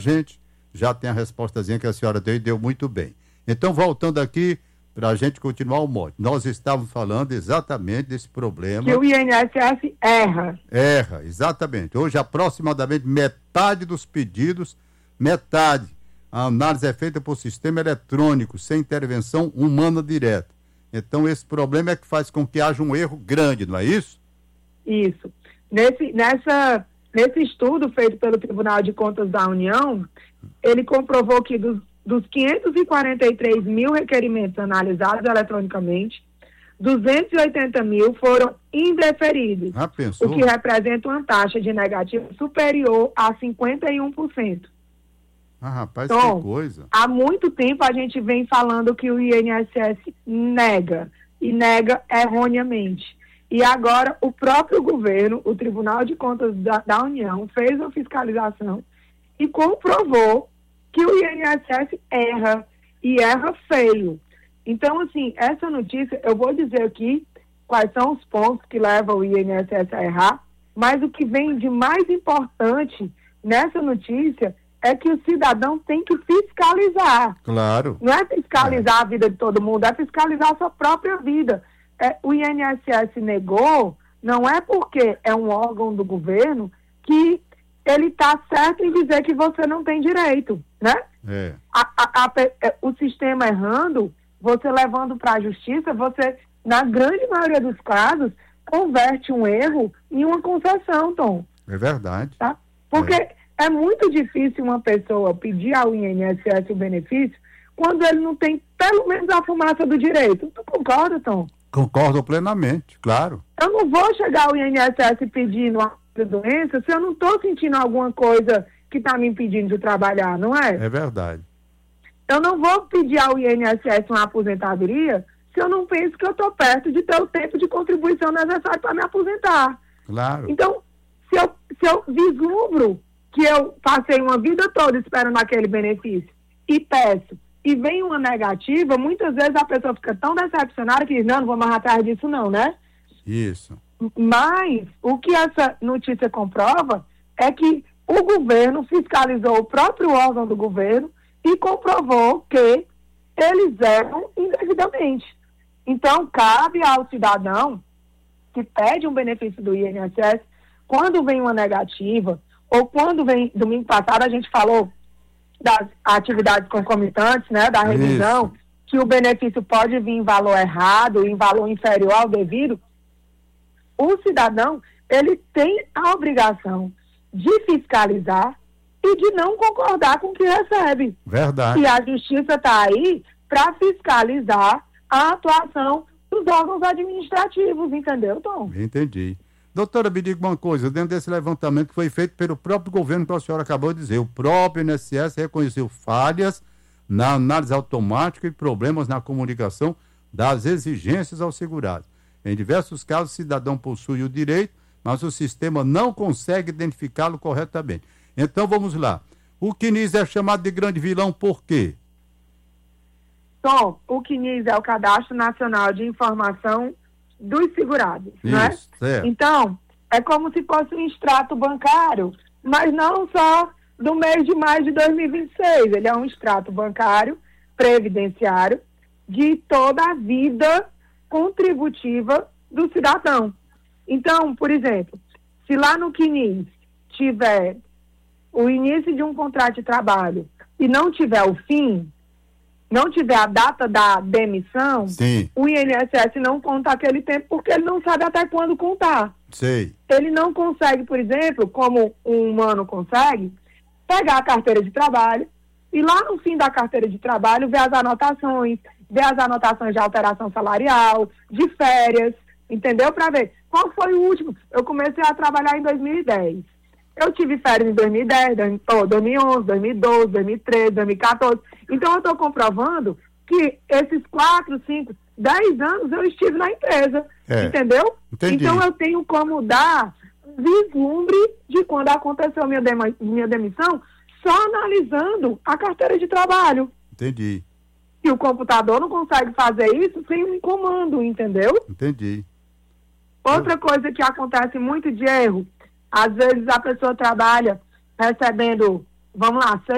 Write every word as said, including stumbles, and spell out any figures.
gente, já tem a respostazinha que a senhora deu e deu muito bem. Então, voltando aqui, para a gente continuar o mote. Nós estávamos falando exatamente desse problema. Que o I N S S erra. Erra, exatamente. Hoje, aproximadamente metade dos pedidos, metade, a análise é feita por sistema eletrônico, sem intervenção humana direta. Então, esse problema é que faz com que haja um erro grande, não é isso? Isso. Nesse, nessa, nesse estudo feito pelo Tribunal de Contas da União, ele comprovou que dos, dos quinhentos e quarenta e três mil requerimentos analisados eletronicamente, duzentos e oitenta mil foram indeferidos, ah, pensou? o que representa uma taxa de negativo superior a cinquenta e um por cento. Ah, rapaz, então, que coisa. Há muito tempo a gente vem falando que o I N S S nega, e nega erroneamente. E agora o próprio governo, o Tribunal de Contas da, da União, fez uma fiscalização e comprovou que o I N S S erra, e erra feio. Então, assim, essa notícia, eu vou dizer aqui quais são os pontos que levam o I N S S a errar, mas o que vem de mais importante nessa notícia é que o cidadão tem que fiscalizar. Claro. Não é fiscalizar é. a vida de todo mundo, é fiscalizar a sua própria vida. É, o I N S S negou, não é porque é um órgão do governo que ele está certo em dizer que você não tem direito, né? É. A, a, a, o sistema errando, você levando para a justiça, você, na grande maioria dos casos, converte um erro em uma concessão, Tom. É verdade. Tá? Porque é. é muito difícil uma pessoa pedir ao I N S S o benefício quando ele não tem pelo menos a fumaça do direito. Tu concorda, Tom? Concordo plenamente, claro. Eu não vou chegar ao I N S S pedindo uma doença se eu não estou sentindo alguma coisa que está me impedindo de trabalhar, não é? É verdade. Eu não vou pedir ao I N S S uma aposentadoria se eu não penso que eu estou perto de ter o tempo de contribuição necessário para me aposentar. Claro. Então, se eu, se eu vislumbro que eu passei uma vida toda esperando aquele benefício e peço, e vem uma negativa, muitas vezes a pessoa fica tão decepcionada que diz, não, não vou mais atrás disso não, né? Isso. Mas o que essa notícia comprova é que o governo fiscalizou o próprio órgão do governo e comprovou que eles erram indevidamente. Então, cabe ao cidadão que pede um benefício do I N S S, quando vem uma negativa, ou quando vem, domingo passado a gente falou das atividades concomitantes, né, da revisão, isso, que o benefício pode vir em valor errado, em valor inferior ao devido, o cidadão, ele tem a obrigação de fiscalizar e de não concordar com o que recebe. Verdade. E a justiça está aí para fiscalizar a atuação dos órgãos administrativos, entendeu, Tom? Entendi. Doutora, me diga uma coisa, dentro desse levantamento que foi feito pelo próprio governo, que a senhora acabou de dizer, o próprio I N S S reconheceu falhas na análise automática e problemas na comunicação das exigências aos segurados. Em diversos casos, o cidadão possui o direito, mas o sistema não consegue identificá-lo corretamente. Então, vamos lá. O C N I S é chamado de grande vilão por quê? Tom, o C N I S é o Cadastro Nacional de Informação dos segurados, isso, né? Certo. Então, é como se fosse um extrato bancário, mas não só do mês de maio de dois mil e vinte e seis. Ele é um extrato bancário, previdenciário, de toda a vida contributiva do cidadão. Então, por exemplo, se lá no C N I S tiver o início de um contrato de trabalho e não tiver o fim, não tiver a data da demissão, sim, o I N S S não conta aquele tempo porque ele não sabe até quando contar. Sei. Ele não consegue, por exemplo, como um humano consegue, pegar a carteira de trabalho e lá no fim da carteira de trabalho ver as anotações, ver as anotações de alteração salarial, de férias, entendeu? Para ver qual foi o último. Eu comecei a trabalhar em dois mil e dez. Eu tive férias em dois mil e dez, dois mil e onze, dois mil e doze, dois mil e treze, dois mil e quatorze. Então, eu estou comprovando que esses quatro, cinco, dez anos eu estive na empresa. É, entendeu? Entendi. Então, eu tenho como dar vislumbre de quando aconteceu minha, dem- minha demissão, só analisando a carteira de trabalho. Entendi. E o computador não consegue fazer isso sem um comando, entendeu? Entendi. Outra coisa que acontece muito de erro, às vezes a pessoa trabalha recebendo, vamos lá,